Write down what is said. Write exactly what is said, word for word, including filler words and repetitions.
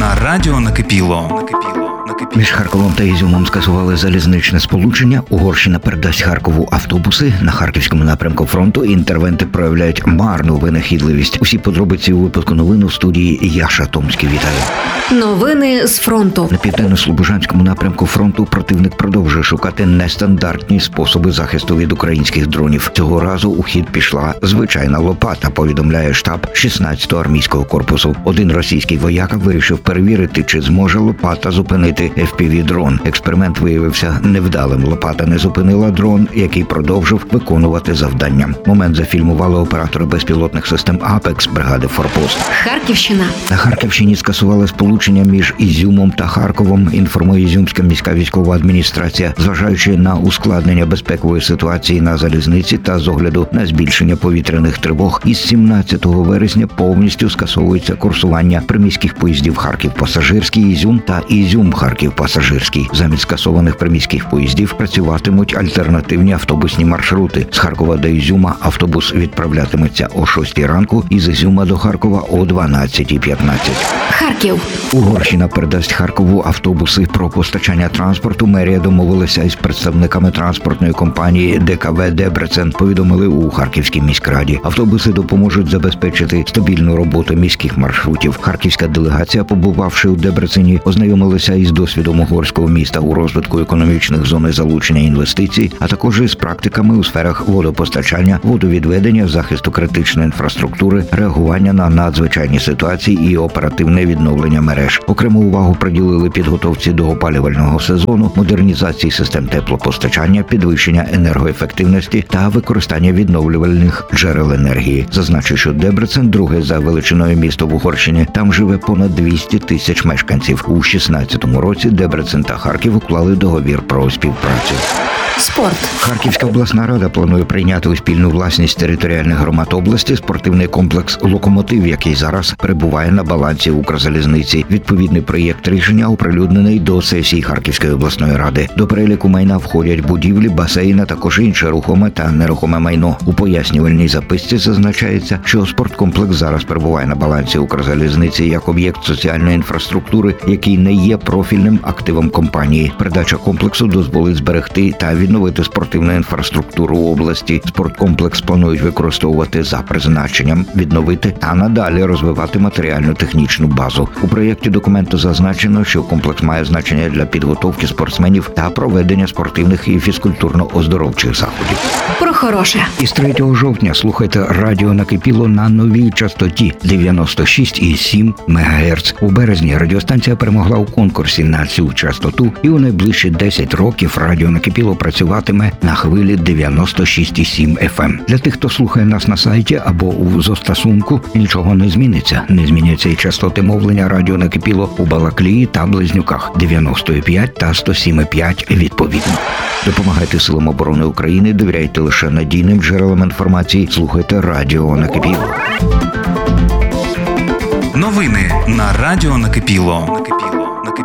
на радіо Накипіло. Між Харковом та Ізюмом скасували залізничне сполучення. Угорщина передасть Харкову автобуси. На харківському напрямку фронту інтервенти проявляють марну винахідливість. Усі подробиці у випуску новин у студії Яша Томський. Вітаю. Новини з фронту. На південно-слобожанському напрямку фронту противник продовжує шукати нестандартні способи захисту від українських дронів. Цього разу у хід пішла звичайна лопата, повідомляє штаб шістнадцятого армійського корпусу. Один російський вояка вирішив перевірити, чи зможе лопата зупинити еф пі ві-дрон. Експеримент виявився невдалим. Лопата не зупинила дрон, який продовжив виконувати завдання. Момент зафільмували оператори безпілотних систем «Апекс» бригади «Форпост». Харківщина. На Харківщині скасували сполучення між Ізюмом та Харковом, інформує Ізюмська міська військова адміністрація, зважаючи на ускладнення безпекової ситуації на залізниці та з огляду на збільшення повітряних тривог. Із сімнадцятого вересня повністю скасовується курсування приміських поїздів Харків-Пасажирський, Ізюм та Ізюм-Харків-Пасажирський. Замість скасованих приміських поїздів працюватимуть альтернативні автобусні маршрути. З Харкова до Ізюма автобус відправлятиметься о шостій ранку, із Ізюма до Харкова о дванадцятій п'ятнадцять. Харків. Угорщина передасть Харкову автобуси. Про постачання транспорту мерія домовилася із представниками транспортної компанії де ка ве «Дебрецен», повідомили у Харківській міськраді. Автобуси допоможуть забезпечити стабільну роботу міських маршрутів. Харківська делегація, побувавши у Дебрецені, ознайомилася із досвідом угорського міста у розвитку економічних зон залучення інвестицій, а також із практиками у сферах водопостачання, водовідведення, захисту критичної інфраструктури, реагування на надзвичайні ситуації і оперативне відновлення мереж. Окрему увагу приділили підготовці до опалювального сезону, модернізації систем теплопостачання, підвищення енергоефективності та використання відновлювальних джерел енергії. Зазначу, що Дебрецен – друге за величиною місто в Угорщині. Там живе понад двісті тисяч мешканців. У шістнадцятому році Дебрецен та Харків уклали договір про співпрацю. Спорт. Харківська обласна рада планує прийняти у спільну власність територіальних громад області спортивний комплекс «Локомотив», який зараз перебуває на балансі Укрзалізниці. Відповідний проєкт рішення оприлюднений до сесії Харківської обласної ради. До переліку майна входять будівлі, басейни, також інше рухоме та нерухоме майно. У пояснювальній записці зазначається, що спорткомплекс зараз перебуває на балансі Укрзалізниці як об'єкт соціальної інфраструктури, який не є профільним активом компанії. Передача комплексу дозволить зберегти та відновити спортивну інфраструктуру області. Спорткомплекс планують використовувати за призначенням, відновити та надалі розвивати матеріально-технічну базу. У проєкті документу зазначено, що комплекс має значення для підготовки спортсменів та проведення спортивних і фізкультурно-оздоровчих заходів. Про хороше. Із третього жовтня слухайте радіо Накипіло на новій частоті дев'яносто шість і сім мегагерц. У березні радіостанція перемогла у конкурсі на цю частоту, і у найближчі десять років радіо Накипіло працюватиме на хвилі дев'яносто шість і сім еф ем. Для тих, хто слухає нас на сайті або у застосунку, нічого не зміниться. Не зміняться і частоти мовлення радіо Накипіло у Балаклії та Близнюках дев'яносто п'ять та сто сім п'ять відповідно. Допомагайте Силам оборони України, довіряйте лише надійним джерелам інформації, слухайте радіо Накипіло. Новини на радіо Накипіло.